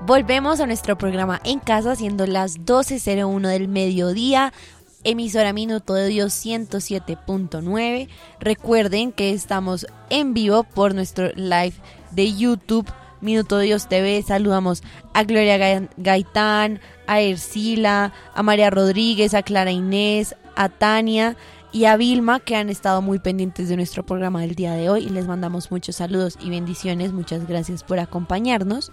Volvemos a nuestro programa en casa, siendo las 12:01 del mediodía, emisora Minuto de Dios 107.9. Recuerden que estamos en vivo por nuestro live de YouTube, Minuto de Dios TV. Saludamos a Gloria Gaitán, a Ercila, a María Rodríguez, a Clara Inés, a Tania y a Vilma, que han estado muy pendientes de nuestro programa del día de hoy, y les mandamos muchos saludos y bendiciones. Muchas gracias por acompañarnos.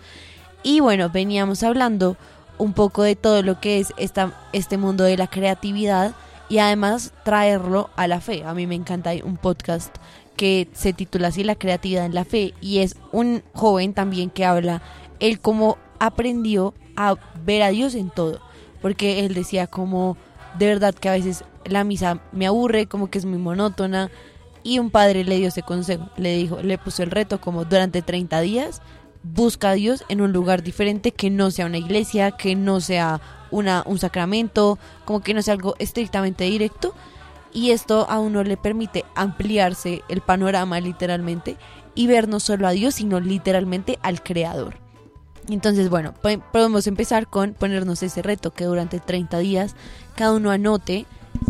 Y bueno, veníamos hablando un poco de todo lo que es este mundo de la creatividad y además traerlo a la fe. A mí me encanta, hay un podcast que se titula así, La creatividad en la fe, y es un joven también que habla él cómo aprendió a ver a Dios en todo, porque él decía como de verdad que a veces la misa me aburre, como que es muy monótona, y un padre le dio ese consejo, le puso el reto como durante 30 días busca a Dios en un lugar diferente, que no sea una iglesia, que no sea un sacramento, como que no sea algo estrictamente directo, y esto a uno le permite ampliarse el panorama literalmente y ver no solo a Dios sino literalmente al Creador. Entonces bueno, podemos empezar con ponernos ese reto, que durante 30 días cada uno anote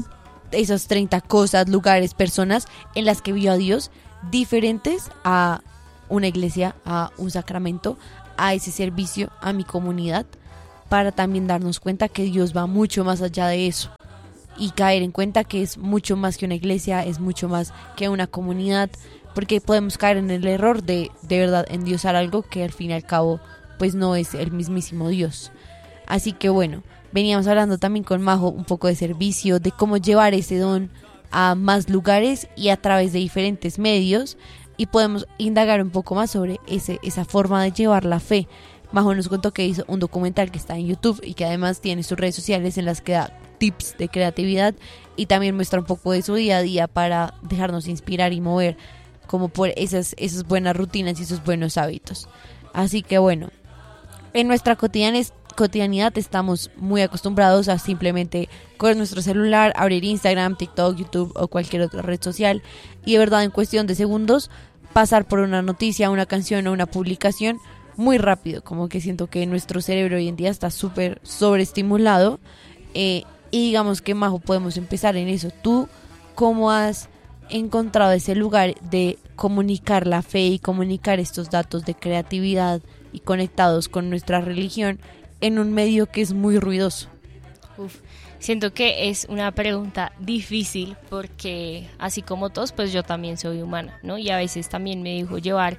esas 30 cosas, lugares, personas en las que vio a Dios diferentes a una iglesia, a un sacramento, a ese servicio, a mi comunidad, para también darnos cuenta que Dios va mucho más allá de eso y caer en cuenta que es mucho más que una iglesia, es mucho más que una comunidad, porque podemos caer en el error de verdad endiosar algo que al fin y al cabo pues no es el mismísimo Dios. Así que bueno, veníamos hablando también con Majo un poco de servicio, de cómo llevar ese don a más lugares y a través de diferentes medios, y podemos indagar un poco más sobre esa forma de llevar la fe. Majo nos contó que hizo un documental que está en YouTube y que además tiene sus redes sociales en las que da tips de creatividad y también muestra un poco de su día a día para dejarnos inspirar y mover como por esas buenas rutinas y esos buenos hábitos. Así que bueno, en nuestra cotidianidad estamos muy acostumbrados a simplemente coger nuestro celular, abrir Instagram, TikTok, YouTube o cualquier otra red social, y de verdad en cuestión de segundos pasar por una noticia, una canción o una publicación muy rápido. Como que siento que nuestro cerebro hoy en día está súper sobreestimulado, y digamos que Majo, podemos empezar en eso. ¿Tú cómo has encontrado ese lugar de comunicar la fe y comunicar estos datos de creatividad y conectados con nuestra religión en un medio que es muy ruidoso? Siento que es una pregunta difícil porque así como todos, pues yo también soy humana, ¿no? Y a veces también me dejo llevar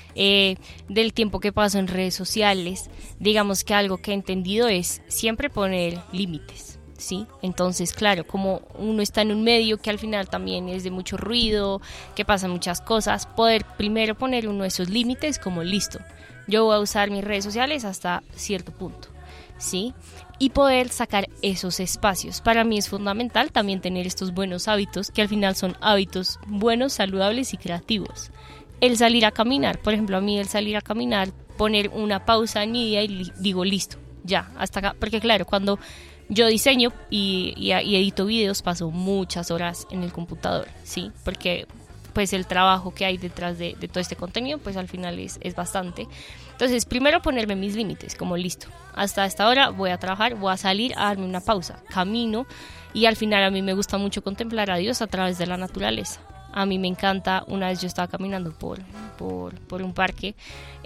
del tiempo que paso en redes sociales. Digamos que algo que he entendido es siempre poner límites, ¿sí? Entonces, claro, como uno está en un medio que al final también es de mucho ruido, que pasan muchas cosas, poder primero poner uno de esos límites como listo. Yo voy a usar mis redes sociales hasta cierto punto, ¿sí? Y poder sacar esos espacios. Para mí es fundamental también tener estos buenos hábitos, que al final son hábitos buenos, saludables y creativos. El salir a caminar, por ejemplo, a mí el salir a caminar, poner una pausa en mi día y digo listo, ya, hasta acá. Porque claro, cuando yo diseño y edito videos, paso muchas horas en el computador, ¿sí? Porque pues el trabajo que hay detrás de todo este contenido, pues al final es bastante. Entonces, primero ponerme mis límites, como listo, hasta esta hora voy a trabajar, voy a salir a darme una pausa, camino, y al final a mí me gusta mucho contemplar a Dios a través de la naturaleza. A mí me encanta, una vez yo estaba caminando por un parque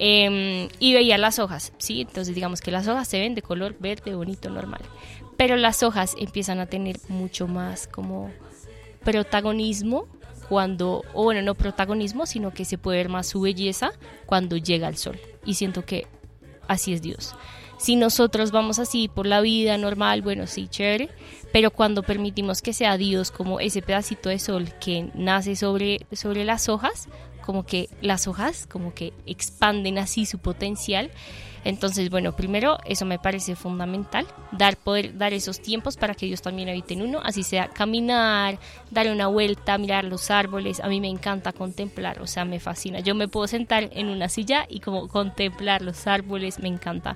y veía las hojas, ¿sí? Entonces digamos que las hojas se ven de color verde, bonito, normal, pero las hojas empiezan a tener mucho más como protagonismo cuando, o bueno, no protagonismo, sino que se puede ver más su belleza cuando llega el sol. Y siento que así es Dios. Si nosotros vamos así por la vida normal, bueno, sí, chévere, pero cuando permitimos que sea Dios como ese pedacito de sol que nace sobre las hojas, como que las hojas como que expanden así su potencial. Entonces, bueno, primero eso me parece fundamental, poder dar esos tiempos para que Dios también habite en uno, así sea caminar, dar una vuelta, mirar los árboles. A mí me encanta contemplar, o sea, me fascina. Yo me puedo sentar en una silla y como contemplar los árboles, me encanta.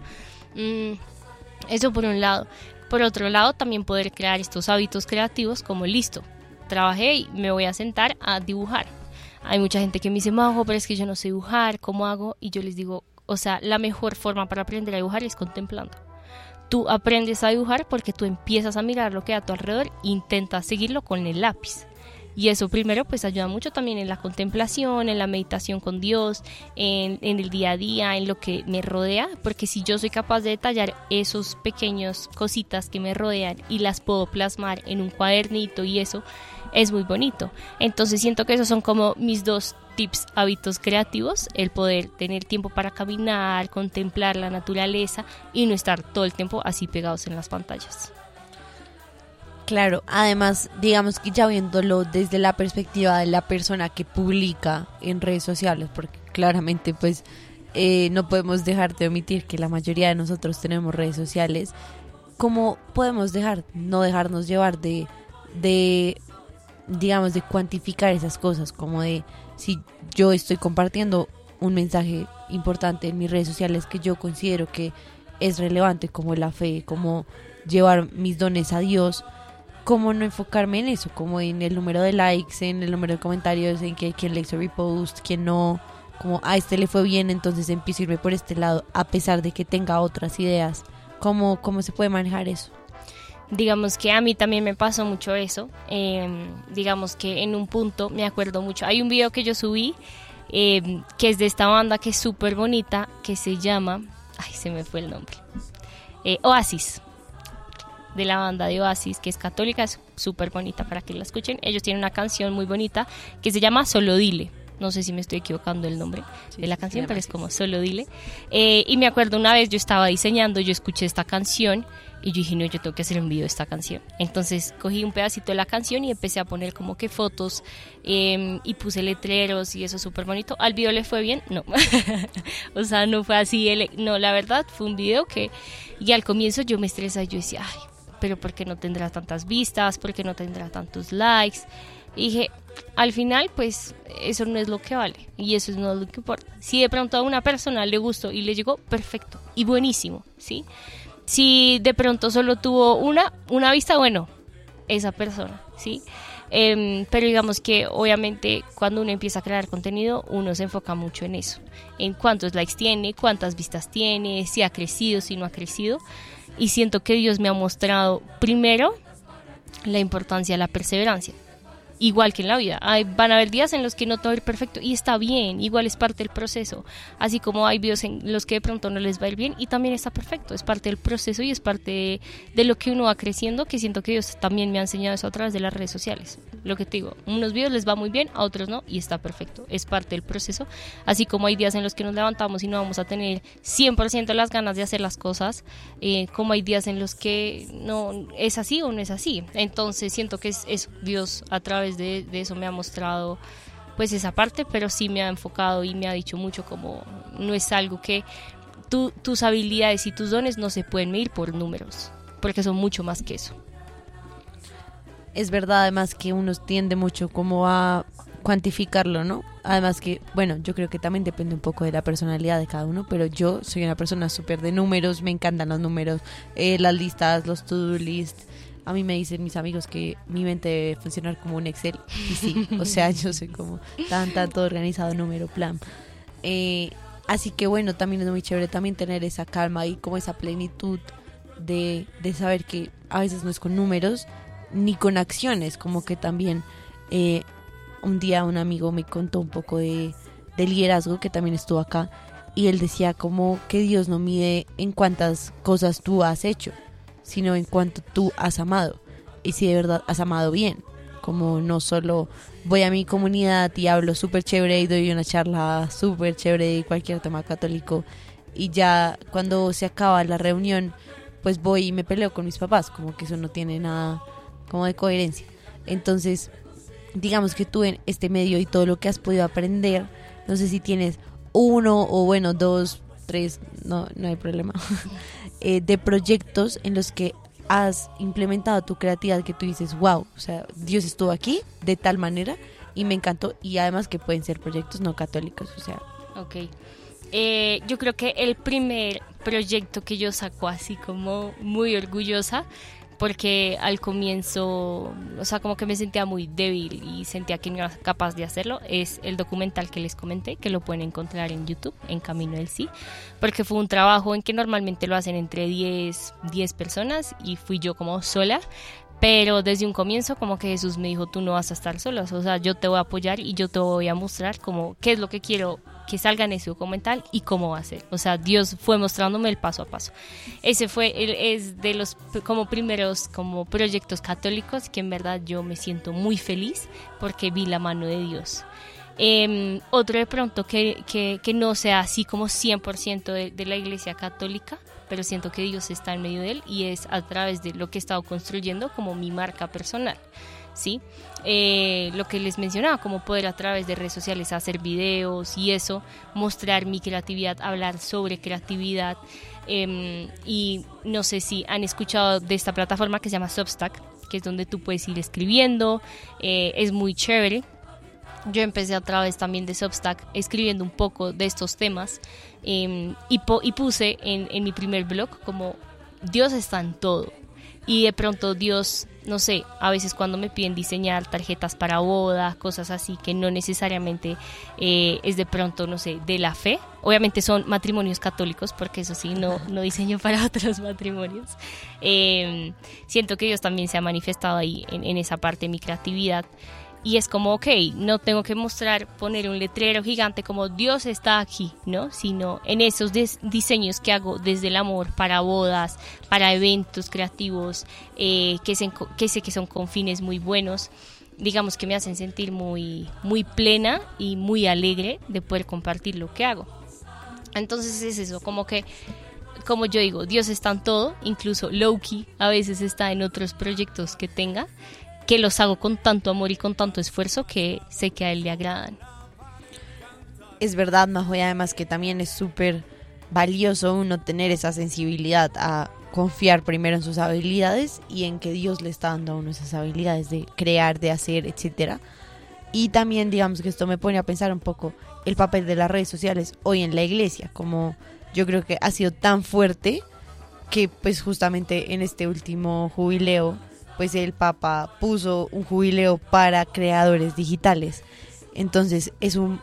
Eso por un lado. Por otro lado, también poder crear estos hábitos creativos como listo, trabajé y me voy a sentar a dibujar. Hay mucha gente que me dice, Majo, pero es que yo no sé dibujar, ¿cómo hago? Y yo les digo, O sea, la mejor forma para aprender a dibujar es contemplando. Tú aprendes a dibujar porque tú empiezas a mirar lo que hay a tu alrededor e intentas seguirlo con el lápiz. Y eso primero pues ayuda mucho también en la contemplación, en la meditación con Dios, en el día a día, en lo que me rodea, porque si yo soy capaz de detallar esos pequeños cositas que me rodean y las puedo plasmar en un cuadernito y eso es muy bonito. Entonces siento que esos son como mis 2 tips, hábitos creativos, el poder tener tiempo para caminar, contemplar la naturaleza y no estar todo el tiempo así pegados en las pantallas. Claro, además, digamos que ya viéndolo desde la perspectiva de la persona que publica en redes sociales, porque claramente pues no podemos dejar de omitir que la mayoría de nosotros tenemos redes sociales, ¿cómo podemos no dejarnos llevar de digamos, de cuantificar esas cosas? Como de, si yo estoy compartiendo un mensaje importante en mis redes sociales que yo considero que es relevante, como la fe, como llevar mis dones a Dios, ¿cómo no enfocarme en eso? Como en el número de likes, en el número de comentarios, en que quién le hizo repost, quién no, como a este le fue bien, entonces empiezo a irme por este lado, a pesar de que tenga otras ideas. ¿Cómo se puede manejar eso? Digamos que a mí también me pasó mucho eso. Digamos que en un punto me acuerdo mucho. Hay un video que yo subí que es de esta banda que es súper bonita, que se llama, ay, se me fue el nombre, Oasis. De la banda de Oasis, que es católica, es súper bonita para que la escuchen. Ellos tienen una canción muy bonita que se llama Solo Dile. No sé si me estoy equivocando el nombre de la canción, pero es como Solo Dile. Y me acuerdo una vez yo estaba diseñando, yo escuché esta canción y yo dije, no, yo tengo que hacer un video de esta canción. Entonces cogí un pedacito de la canción y empecé a poner como que fotos y puse letreros y eso súper bonito. ¿Al video le fue bien? No. O sea, no fue así. No, la verdad fue un video que... Y al comienzo yo me estresaba y yo decía, ay, pero ¿por qué no tendrá tantas vistas? ¿Por qué no tendrá tantos likes? Y dije, al final, pues, eso no es lo que vale. Y eso no es lo que importa. Si de pronto a una persona le gustó y le llegó, perfecto. Y buenísimo, ¿sí? Si de pronto solo tuvo una vista, bueno, esa persona, ¿sí? Pero digamos que obviamente cuando uno empieza a crear contenido, uno se enfoca mucho en eso. En cuántos likes tiene, cuántas vistas tiene, si ha crecido, si no ha crecido. Y siento que Dios me ha mostrado primero la importancia de la perseverancia. Igual que en la vida, van a haber días en los que no todo va a ir perfecto y está bien, igual es parte del proceso, así como hay días en los que de pronto no les va a ir bien y también está perfecto, es parte del proceso y es parte de lo que uno va creciendo, que siento que Dios también me ha enseñado eso a través de las redes sociales. Lo que te digo, unos videos les va muy bien, a otros no, y está perfecto, es parte del proceso, así como hay días en los que nos levantamos y no vamos a tener 100% las ganas de hacer las cosas, como hay días en los que no es así o no es así. Entonces siento que es Dios a través de eso me ha mostrado pues esa parte, pero sí me ha enfocado y me ha dicho mucho como no es algo que tus habilidades y tus dones no se pueden medir por números, porque son mucho más que eso. Es verdad, además que uno tiende mucho como a cuantificarlo, ¿no? Además que, bueno, yo creo que también depende un poco de la personalidad de cada uno, pero yo soy una persona súper de números, me encantan los números, las listas, los to-do list. A mí me dicen mis amigos que mi mente debe funcionar como un Excel, y sí, o sea, yo soy como todo organizado, número, plan. Así que bueno, también es muy chévere también tener esa calma y como esa plenitud de saber que a veces no es con números ni con acciones, como que también un día un amigo me contó un poco de liderazgo, que también estuvo acá, y él decía como que Dios no mide en cuántas cosas tú has hecho, sino en cuánto tú has amado, y si de verdad has amado bien, como no solo voy a mi comunidad y hablo súper chévere y doy una charla súper chévere de cualquier tema católico y ya cuando se acaba la reunión pues voy y me peleo con mis papás, como que eso no tiene nada como de coherencia. Entonces digamos que tú en este medio y todo lo que has podido aprender, no sé si tienes uno o bueno 2, 3, no hay problema de proyectos en los que has implementado tu creatividad, que tú dices, wow, o sea, Dios estuvo aquí de tal manera y me encantó, y además que pueden ser proyectos no católicos, o sea. Ok. Yo creo que el primer proyecto que yo saco así como muy orgullosa porque al comienzo, o sea, como que me sentía muy débil y sentía que no era capaz de hacerlo. Es el documental que les comenté, que lo pueden encontrar en YouTube, en Camino del Sí, porque fue un trabajo en que normalmente lo hacen entre 10 personas y fui yo como sola. Pero desde un comienzo como que Jesús me dijo, tú no vas a estar sola, o sea, yo te voy a apoyar y yo te voy a mostrar como qué es lo que quiero que salga en ese documental y cómo va a ser. O sea, Dios fue mostrándome el paso a paso. Ese es de los como primeros como proyectos católicos que en verdad yo me siento muy feliz porque vi la mano de Dios. Otro de pronto que no sea así como 100% de la iglesia católica, pero siento que Dios está en medio de él y es a través de lo que he estado construyendo como mi marca personal, ¿sí? Lo que les mencionaba, como poder a través de redes sociales hacer videos y eso, mostrar mi creatividad, hablar sobre creatividad, y no sé si han escuchado de esta plataforma que se llama Substack, que es donde tú puedes ir escribiendo, es muy chévere. Yo empecé a través también de Substack escribiendo un poco de estos temas, y puse en mi primer blog como Dios está en todo. Y de pronto Dios, no sé, a veces cuando me piden diseñar tarjetas para boda, cosas así que no necesariamente es de pronto, no sé, de la fe. Obviamente son matrimonios católicos, porque eso sí, no diseño para otros matrimonios. Siento que Dios también se ha manifestado ahí en esa parte de mi creatividad. Y es como, ok, no tengo que poner un letrero gigante como Dios está aquí, ¿no? Sino en esos diseños que hago desde el amor para bodas, para eventos creativos, que sé que son con fines muy buenos, digamos que me hacen sentir muy, muy plena y muy alegre de poder compartir lo que hago. Entonces es eso, como que, como yo digo, Dios está en todo, incluso low-key a veces está en otros proyectos que tenga, que los hago con tanto amor y con tanto esfuerzo que sé que a él le agradan. Es verdad, Majo, y además que también es súper valioso uno tener esa sensibilidad a confiar primero en sus habilidades y en que Dios le está dando a uno esas habilidades de crear, de hacer, etcétera. Y también, digamos que esto me pone a pensar un poco el papel de las redes sociales hoy en la iglesia, como yo creo que ha sido tan fuerte que pues justamente en este último jubileo pues el Papa puso un jubileo para creadores digitales. Entonces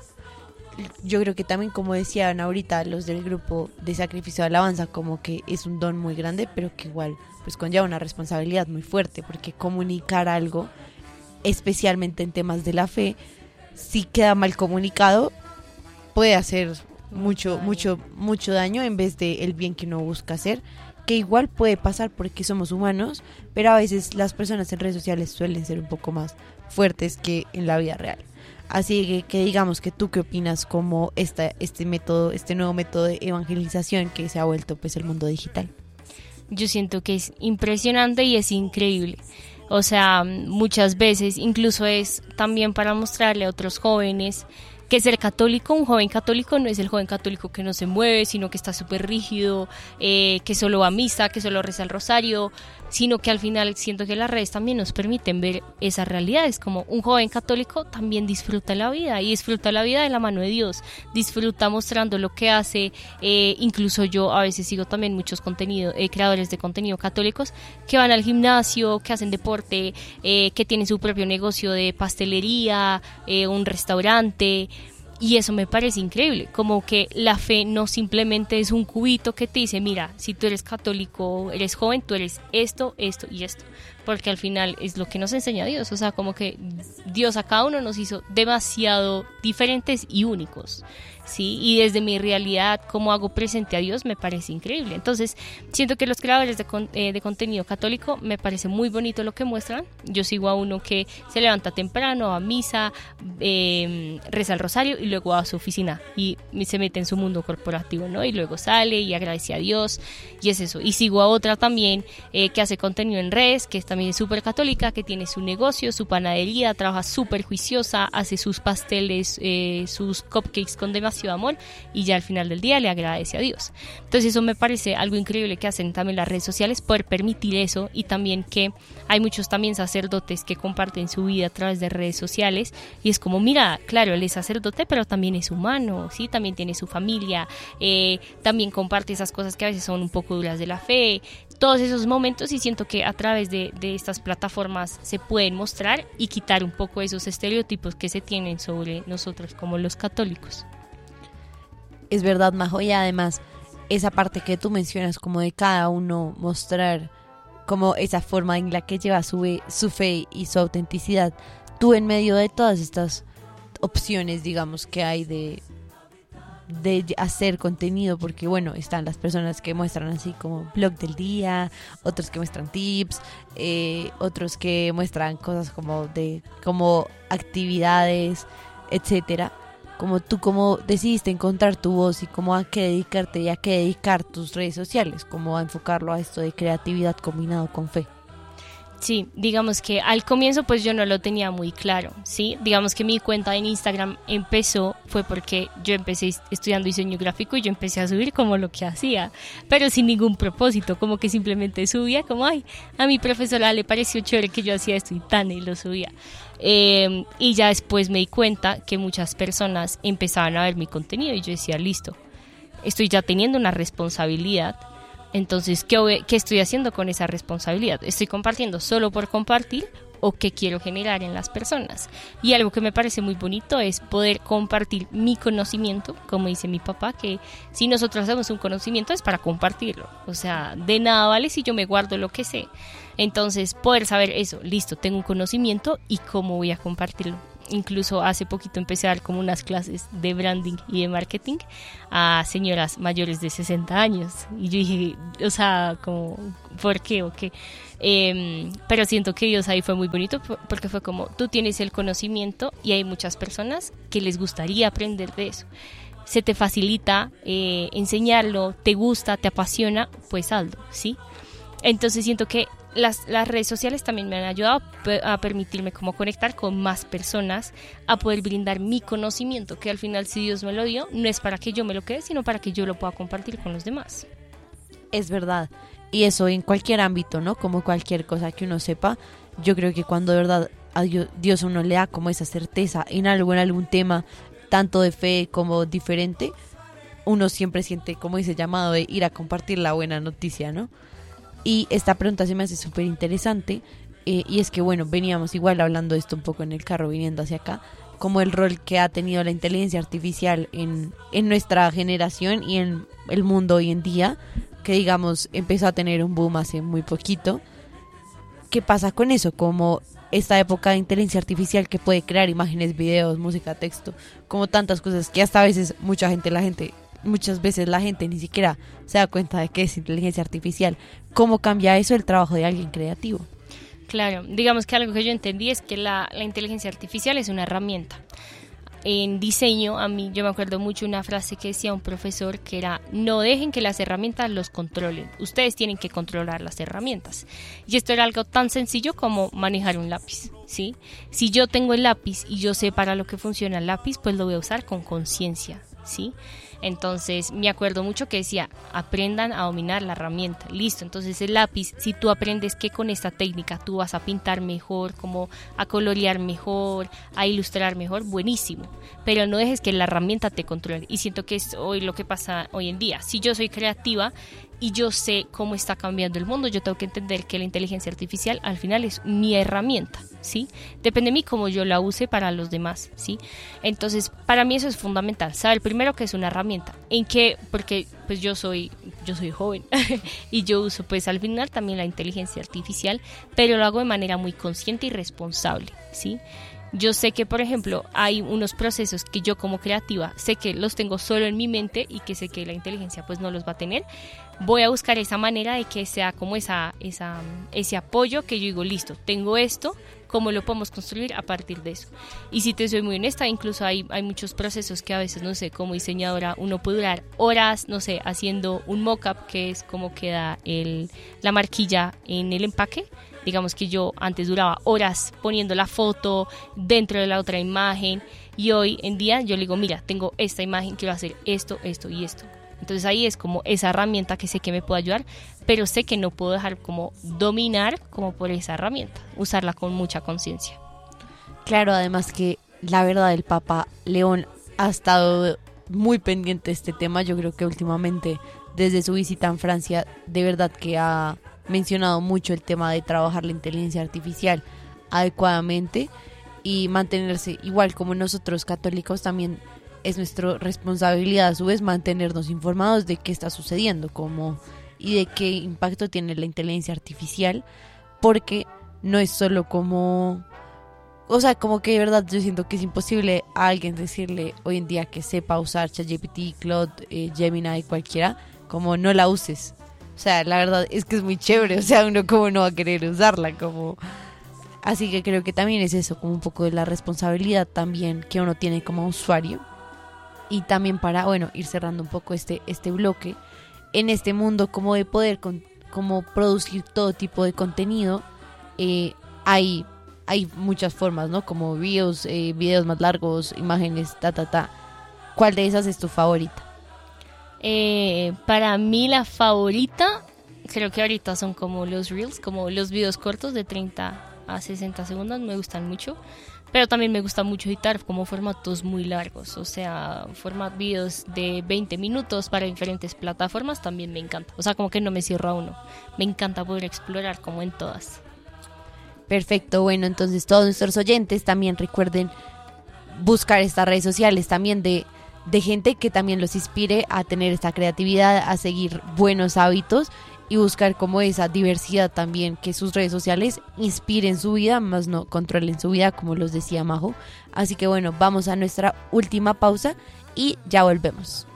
yo creo que también, como decían ahorita los del grupo de Sacrificio de Alabanza, como que es un don muy grande, pero que igual pues conlleva una responsabilidad muy fuerte, porque comunicar algo, especialmente en temas de la fe, si queda mal comunicado, puede hacer mucho daño en vez de el bien que uno busca hacer, que igual puede pasar porque somos humanos, pero a veces las personas en redes sociales suelen ser un poco más fuertes que en la vida real. Así que digamos que tú qué opinas como este nuevo método de evangelización que se ha vuelto pues el mundo digital. Yo siento que es impresionante y es increíble. O sea, muchas veces incluso es también para mostrarle a otros jóvenes que ser católico, un joven católico no es el joven católico que no se mueve, sino que está súper rígido, que solo va a misa, que solo reza el rosario, sino que al final siento que las redes también nos permiten ver esas realidades, como un joven católico también disfruta la vida y disfruta la vida de la mano de Dios, disfruta mostrando lo que hace. Incluso yo a veces sigo también muchos creadores de contenido católicos que van al gimnasio, que hacen deporte, que tienen su propio negocio de pastelería, un restaurante. Y eso me parece increíble, como que la fe no simplemente es un cubito que te dice, mira, si tú eres católico, eres joven, tú eres esto, esto y esto, porque al final es lo que nos enseña Dios, o sea, como que Dios a cada uno nos hizo demasiado diferentes y únicos, ¿sí? Y desde mi realidad, cómo hago presente a Dios, me parece increíble. Entonces, siento que los creadores de contenido católico, me parece muy bonito lo que muestran. Yo sigo a uno que se levanta temprano, va a misa, reza el rosario y luego va a su oficina y se mete en su mundo corporativo, ¿no? Y luego sale y agradece a Dios y es eso. Y sigo a otra también que hace contenido en redes, que es también también es súper católica, que tiene su negocio, su panadería, trabaja súper juiciosa, hace sus pasteles, sus cupcakes con demasiado amor y ya al final del día le agradece a Dios. Entonces eso me parece algo increíble que hacen también las redes sociales, poder permitir eso, y también que hay muchos también sacerdotes que comparten su vida a través de redes sociales y es como, mira, claro, él es sacerdote pero también es humano, ¿sí? También tiene su familia, también comparte esas cosas que a veces son un poco duras de la fe, todos esos momentos, y siento que a través de estas plataformas se pueden mostrar y quitar un poco esos estereotipos que se tienen sobre nosotros como los católicos. Es verdad, Majo, y además esa parte que tú mencionas como de cada uno mostrar como esa forma en la que lleva su fe y su autenticidad, tú en medio de todas estas opciones, digamos, que hay de hacer contenido, porque bueno, están las personas que muestran así como blog del día, otros que muestran tips, otros que muestran cosas como actividades, etcétera. Como tú, cómo decidiste encontrar tu voz y cómo a qué dedicarte y a qué dedicar tus redes sociales, cómo a enfocarlo a esto de creatividad combinado con fe. Sí, digamos que al comienzo pues yo no lo tenía muy claro, ¿sí? Digamos que mi cuenta en Instagram fue porque yo empecé estudiando diseño gráfico y yo empecé a subir como lo que hacía, pero sin ningún propósito, como que simplemente subía como, ay, a mi profesora le pareció chévere que yo hacía esto y lo subía. Y ya después me di cuenta que muchas personas empezaban a ver mi contenido y yo decía, listo, estoy ya teniendo una responsabilidad. Entonces, ¿qué estoy haciendo con esa responsabilidad? ¿Estoy compartiendo solo por compartir o qué quiero generar en las personas? Y algo que me parece muy bonito es poder compartir mi conocimiento, como dice mi papá, que si nosotros hacemos un conocimiento es para compartirlo. O sea, de nada vale si yo me guardo lo que sé. Entonces, poder saber eso, listo, tengo un conocimiento y cómo voy a compartirlo. Incluso hace poquito empecé a dar como unas clases de branding y de marketing a señoras mayores de 60 años. Y yo dije, o sea, como, ¿por qué o qué? Pero siento que Dios ahí fue muy bonito porque fue como, tú tienes el conocimiento y hay muchas personas que les gustaría aprender de eso. Se te facilita enseñarlo, te gusta, te apasiona, pues hazlo, ¿sí? Entonces siento que las redes sociales también me han ayudado a permitirme como conectar con más personas, a poder brindar mi conocimiento, que al final si Dios me lo dio, no es para que yo me lo quede, sino para que yo lo pueda compartir con los demás. Es verdad, y eso en cualquier ámbito, ¿no? Como cualquier cosa que uno sepa, yo creo que cuando de verdad a Dios uno le da como esa certeza en algún tema, tanto de fe como diferente, uno siempre siente como ese llamado de ir a compartir la buena noticia, ¿no? Y esta pregunta se me hace súper interesante, y es que bueno, veníamos igual hablando de esto un poco en el carro viniendo hacia acá, como el rol que ha tenido la inteligencia artificial en nuestra generación y en el mundo hoy en día, que digamos empezó a tener un boom hace muy poquito. ¿Qué pasa con eso? Como esta época de inteligencia artificial que puede crear imágenes, videos, música, texto, como tantas cosas que hasta a veces muchas veces la gente ni siquiera se da cuenta de que es inteligencia artificial. ¿Cómo cambia eso el trabajo de alguien creativo? Claro, digamos que algo que yo entendí es que la inteligencia artificial es una herramienta. En diseño, yo me acuerdo mucho una frase que decía un profesor que era: no dejen que las herramientas los controlen, ustedes tienen que controlar las herramientas. Y esto era algo tan sencillo como manejar un lápiz, ¿sí? Si yo tengo el lápiz y yo sé para lo que funciona el lápiz, pues lo voy a usar con conciencia, ¿sí? Entonces me acuerdo mucho que decía: aprendan a dominar la herramienta. Listo, entonces el lápiz, si tú aprendes que con esta técnica tú vas a pintar mejor, como a colorear mejor, a ilustrar mejor, buenísimo, pero no dejes que la herramienta te controle. Y siento que es hoy lo que pasa hoy en día. Si yo soy creativa y yo sé cómo está cambiando el mundo, yo tengo que entender que la inteligencia artificial al final es mi herramienta, ¿sí? Depende de mí cómo yo la use para los demás, ¿sí? Entonces, para mí eso es fundamental, saber primero que es una herramienta, porque pues yo soy joven y yo uso pues al final también la inteligencia artificial, pero lo hago de manera muy consciente y responsable, ¿sí? Yo sé que, por ejemplo, hay unos procesos que yo como creativa sé que los tengo solo en mi mente y que sé que la inteligencia pues no los va a tener. Voy a buscar esa manera de que sea como ese apoyo que yo digo, listo, tengo esto, cómo lo podemos construir a partir de eso. Y si te soy muy honesta, incluso hay muchos procesos que a veces, no sé, como diseñadora uno puede durar horas, no sé, haciendo un mock-up, que es como queda la marquilla en el empaque. Digamos que yo antes duraba horas poniendo la foto dentro de la otra imagen, y hoy en día yo le digo, mira, tengo esta imagen, quiero hacer esto, esto y esto. Entonces ahí es como esa herramienta que sé que me puede ayudar, pero sé que no puedo dejar como dominar como por esa herramienta, usarla con mucha conciencia. Claro, además que la verdad el Papa León ha estado muy pendiente de este tema. Yo creo que últimamente, desde su visita en Francia, de verdad que ha mencionado mucho el tema de trabajar la inteligencia artificial adecuadamente y mantenerse, igual como nosotros católicos también es nuestra responsabilidad a su vez mantenernos informados de qué está sucediendo y de qué impacto tiene la inteligencia artificial, porque no es solo como, o sea, como que de verdad yo siento que es imposible a alguien decirle hoy en día que sepa usar ChatGPT, Claude, Gemini, cualquiera, como no la uses. O sea, la verdad es que es muy chévere, o sea, uno como no va a querer usarla, como... Así que creo que también es eso, como un poco de la responsabilidad también que uno tiene como usuario. Y también para, bueno, ir cerrando un poco este bloque, en este mundo como de poder como producir todo tipo de contenido, hay muchas formas, ¿no? Como videos más largos, imágenes, ¿Cuál de esas es tu favorita? Para mí la favorita, creo que ahorita son como los Reels, como los videos cortos de 30 a 60 segundos, me gustan mucho. Pero también me gusta mucho editar como formatos muy largos, o sea, videos de 20 minutos para diferentes plataformas también me encanta. O sea, como que no me cierro a uno. Me encanta poder explorar como en todas. Perfecto, bueno, entonces todos nuestros oyentes también recuerden buscar estas redes sociales también de gente que también los inspire a tener esta creatividad, a seguir buenos hábitos y buscar como esa diversidad también, que sus redes sociales inspiren su vida, más no controlen su vida, como los decía Majo. Así que bueno, vamos a nuestra última pausa y ya volvemos.